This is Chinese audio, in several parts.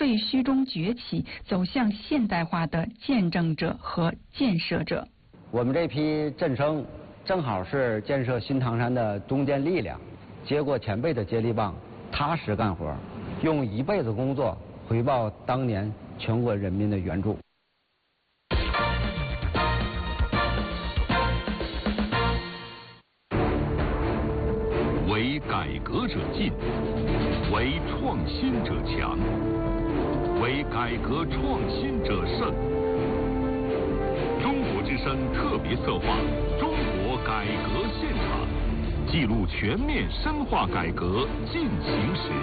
废墟中崛起，走向现代化的见证者和建设者。 我们这批振生正好是建设新唐山的中坚力量，接过前辈的接力棒，踏实干活，用一辈子工作回报当年全国人民的援助。 为改革者进，为创新者强，为改革创新者胜。中国之声特别策划《中国改革现场》，记录全面深化改革进行时。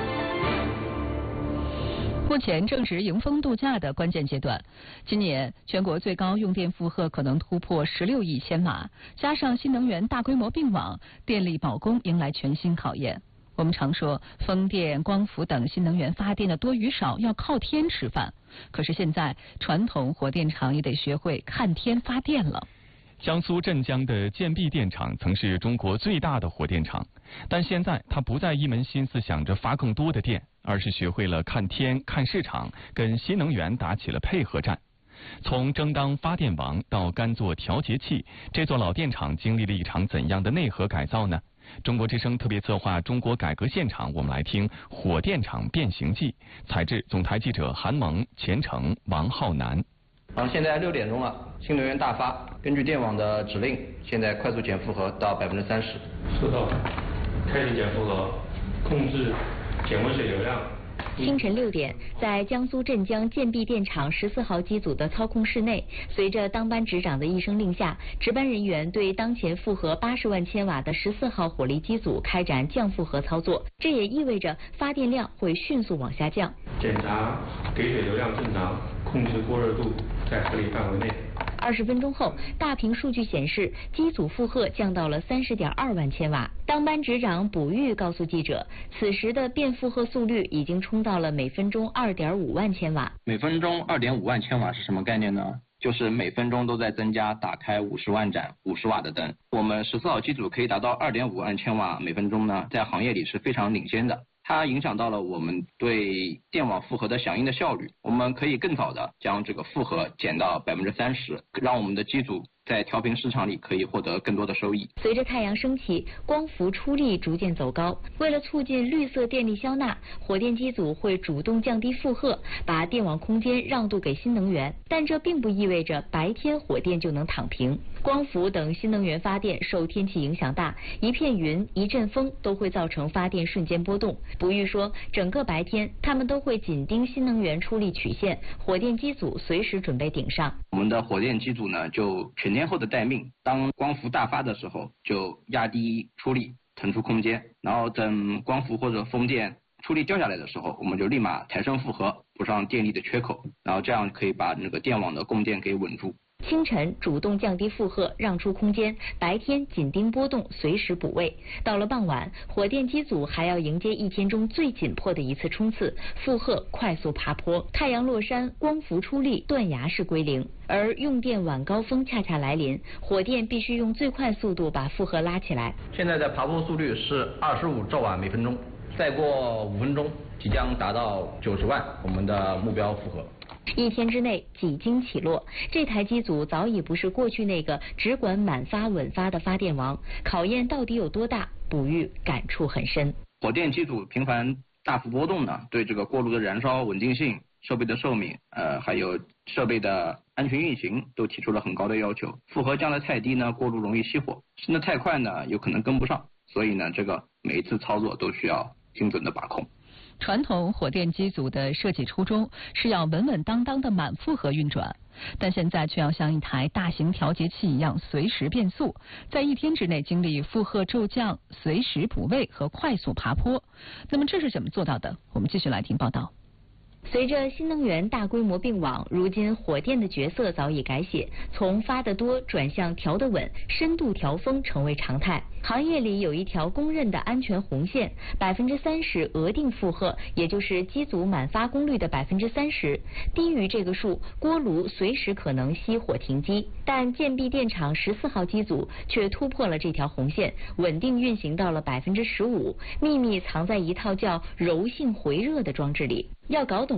目前正值迎峰度假的关键阶段，今年全国最高用电负荷可能突破16亿千瓦，加上新能源大规模并网，电力保供迎来全新考验。我们常说风电、光伏等新能源发电的多与少要靠天吃饭，可是现在传统火电厂也得学会看天发电了。 江苏镇江的建壁电厂曾是中国最大的火电厂，但现在它不再一门心思想着发更多的电，而是学会了看天、看市场，跟新能源打起了配合战。从争当发电王到甘做调节器，这座老电厂经历了一场怎样的内核改造呢？中国之声特别策划《中国改革现场》，我们来听《火电厂变形记》，采制总台记者韩萌、钱程、王浩南。 现在6点钟了，新能源大发，根据电网的指令，现在快速减负荷到30%。 收到，开始减负荷，控制减温水流量。 清晨6点，在江苏镇江建壁电厂14号机组的操控室内，随着当班值长的一声令下，值班人员对当前负荷80万千瓦的14号火力机组开展降负荷操作，这也意味着发电量会迅速往下降。 检查给水流量正常，控制过热度在合理范围内。 20分钟后，大屏数据显示，机组负荷降到了30.2万千瓦。当班值长卜玉告诉记者，此时的变负荷速率已经冲到了每分钟2.5万千瓦。 每分钟2.5万千瓦是什么概念呢？就是每分钟都在增加打开50万盏50瓦的灯。我们14号机组可以达到2.5万千瓦每分钟呢，在行业里是非常领先的。它影响到了我们对电网负荷的响应的效率，我们可以更早的将这个负荷减到30%，让我们的机组在调频市场里可以获得更多的收益。 随着太阳升起，光伏出力逐渐走高。为了促进绿色电力消纳，火电机组会主动降低负荷，把电网空间让渡给新能源。但这并不意味着白天火电就能躺平。光伏等新能源发电受天气影响大，一片云、一阵风都会造成发电瞬间波动。卜玉说，整个白天他们都会紧盯新能源出力曲线，火电机组随时准备顶上。 我们的火电机组呢，就全天候的待命，当光伏大发的时候，就压低出力，腾出空间，然后等光伏或者风电出力掉下来的时候，我们就立马抬升负荷，补上电力的缺口，然后这样可以把那个电网的供电给稳住。 清晨主动降低负荷，让出空间；白天紧盯波动，随时补位。到了傍晚，火电机组还要迎接一天中最紧迫的一次冲刺，负荷快速爬坡。太阳落山，光伏出力，断崖式归零。而用电晚高峰恰恰来临，火电必须用最快速度把负荷拉起来。 现在的爬坡速率是25兆瓦每分钟，再过5分钟即将达到90万，我们的目标负荷。 一天之内几经起落，这台机组早已不是过去那个只管满发稳发的发电王，考验到底有多大，卜玉感触很深。 火电机组频繁大幅波动呢，对这个过路的燃烧稳定性、设备的寿命，还有设备的安全运行都提出了很高的要求。负荷降得太低呢，过路容易熄火；升得太快呢，有可能跟不上。所以呢，这个每一次操作都需要精准的把控。 传统火电机组的设计初衷是要稳稳当当的满负荷运转，但现在却要像一台大型调节器一样随时变速，在一天之内经历负荷骤降、随时补位和快速爬坡。那么这是怎么做到的？我们继续来听报道。 随着新能源大规模并网，如今火电的角色早已改写，从发得多转向调得稳，深度调峰成为常态。行业里有一条公认的安全红线，30%额定负荷，也就是机组满发功率的30%，低于这个数，锅炉随时可能熄火停机。但建壁电厂14号机组却突破了这条红线，稳定运行到了15%，秘密藏在一套叫柔性回热的装置里。要搞懂